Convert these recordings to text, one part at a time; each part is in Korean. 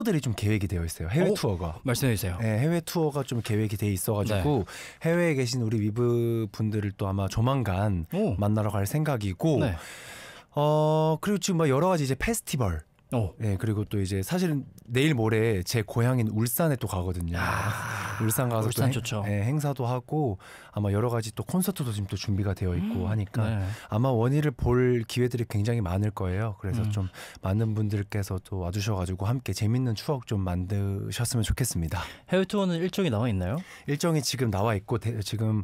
들이 좀 계획이 되어 있어요. 해외 투어가. 말씀해 주세요. 네, 해외 투어가 좀 계획이 돼 있어가지고 해외에 계신 우리 위브 분들을 또 아마 조만간 만나러 갈 생각이고, 그리고 지금 막 여러 가지 이제 페스티벌. 네, 그리고 또 이제 사실은 내일 모레 제 고향인 울산에 또 가거든요. 울산 가서 울산 또 좋죠. 행사도 하고 아마 여러 가지 또 콘서트도 지금 또 준비가 되어 있고 하니까 아마 원희를 볼 기회들이 굉장히 많을 거예요. 그래서 좀 많은 분들께서 또 와주셔가지고 함께 재밌는 추억 좀 만드셨으면 좋겠습니다. 해외 투어는 일정이 나와 있나요? 일정이 지금 나와 있고 지금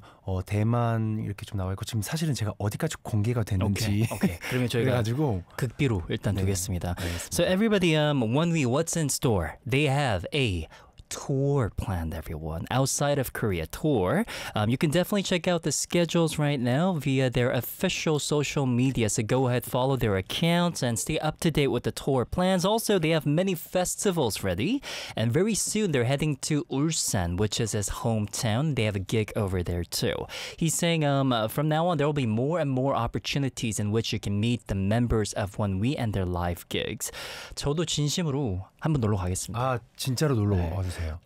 대만 이렇게 좀 나와 있고 지금 사실은 제가 어디까지 공개가 됐는지 오케이. 그러면 저희가 그래가지고 극비로 일단 두겠습니다. So everybody, ONE what's in store? They have a tour planned, everyone. Outside of Korea tour. You can definitely check out the schedules right now via their official social media. So go ahead, follow their accounts and stay up to date with the tour plans. Also, they have many festivals ready. And very soon they're heading to Ulsan, which is his hometown. They have a gig over there too. He's saying from now on, there will be more and more opportunities in which you can meet the members of ONE and their live gigs. 저도 진심으로 한번 놀러 가겠습니다. 아, 진짜로 놀러 와주세요.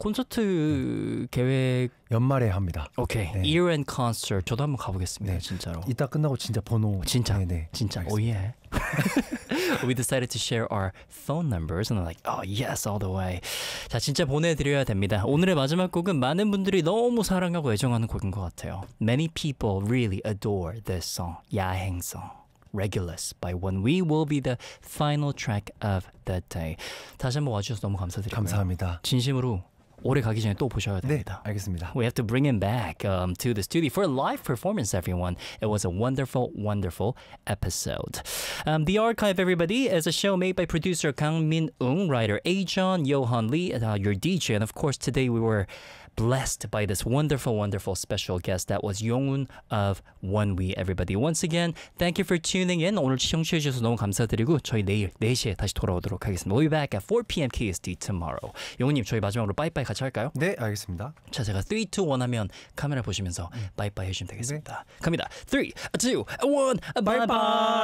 콘서트 계획 연말에 합니다. 오케이. Year-end concert 저도 한번 가보겠습니다. 진짜로. 이따 끝나고 진짜 번호. 진짜. 네. 진짜. Oh yeah. We decided to share our phone numbers and I'm like, oh yes, all the way. 자, 진짜 보내드려야 됩니다. 오늘의 마지막 곡은 많은 분들이 너무 사랑하고 애정하는 곡인 것 같아요. Many people really adore this song. 야행성. Regulus by ONE will be the final track of the day. 다시 한번 와주셔서 너무 감사드리고요. 감사합니다. 진심으로 올해 가기 전에 또 보셔야 됩니다. 네, 알겠습니다. We have to bring him back to the studio for a live performance, everyone. It was a wonderful, wonderful episode. The Archive, everybody, is a show made by producer Kang Min-ung, writer Ajon, Johan Lee, your DJ, and of course today we were blessed by this wonderful, wonderful special guest that was Yongwon of ONE, everybody. Once again, thank you for tuning in. 오늘 시청해 주셔서 너무 감사드리고 저희 내일 4시에 다시 돌아오도록 하겠습니다. We'll be back at 4 p.m. KST tomorrow. 용우님, 저희 마지막으로 빠이빠이 같이 할까요? 네, 알겠습니다. 자, 제가 3, 2, 1 하면 카메라 보시면서 빠이빠이 해주시면 되겠습니다. 갑니다. 3, 2, 1, 바이바이.